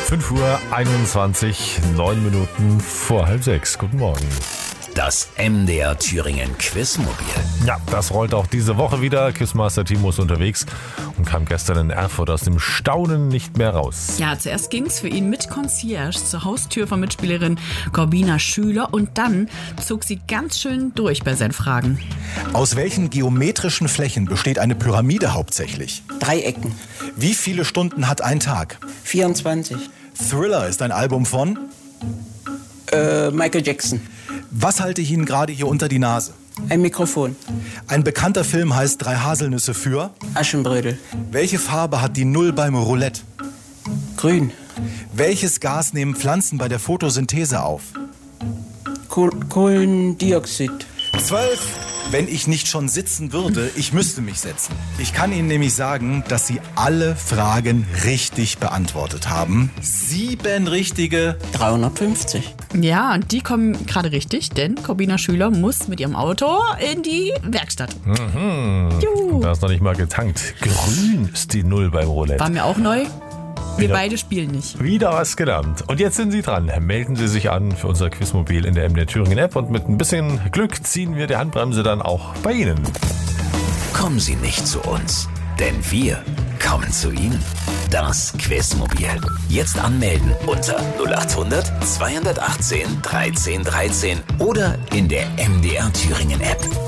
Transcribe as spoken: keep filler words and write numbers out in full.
fünf Uhr einundzwanzig, neun Minuten vor halb sechs. Guten Morgen. Das M D R Thüringen Quizmobil. Ja, das rollt auch diese Woche wieder. Quizmaster Timo ist unterwegs und kam gestern in Erfurt aus dem Staunen nicht mehr raus. Ja, zuerst ging es für ihn mit Concierge zur Haustür von Mitspielerin Corbina Schüler und dann zog sie ganz schön durch bei seinen Fragen. Aus welchen geometrischen Flächen besteht eine Pyramide hauptsächlich? Dreiecken. Wie viele Stunden hat ein Tag? vierundzwanzig. Thriller ist ein Album von? Äh, Michael Jackson. Was halte ich Ihnen gerade hier unter die Nase? Ein Mikrofon. Ein bekannter Film heißt Drei Haselnüsse für? Aschenbrödel. Welche Farbe hat die Null beim Roulette? Grün. Welches Gas nehmen Pflanzen bei der Photosynthese auf? Koh- Kohlendioxid. Zwölf. Wenn ich nicht schon sitzen würde, ich müsste mich setzen. Ich kann Ihnen nämlich sagen, dass Sie alle Fragen richtig beantwortet haben. Sieben richtige. dreihundertfünfzig. Ja, und die kommen gerade richtig, denn Corbina Schüler muss mit ihrem Auto in die Werkstatt. Mhm. Juhu. Da ist noch nicht mal getankt. Grün ist die Null beim Roulette. War mir auch neu. Wir Wieder. beide spielen nicht. Wieder was gelernt. Und jetzt sind Sie dran. Melden Sie sich an für unser Quizmobil in der M D R Thüringen App und mit ein bisschen Glück ziehen wir die Handbremse dann auch bei Ihnen. Kommen Sie nicht zu uns, denn wir kommen zu Ihnen. Das Quizmobil. Jetzt anmelden unter null acht hundert zweihundertachtzehn dreizehn dreizehn oder in der M D R Thüringen App.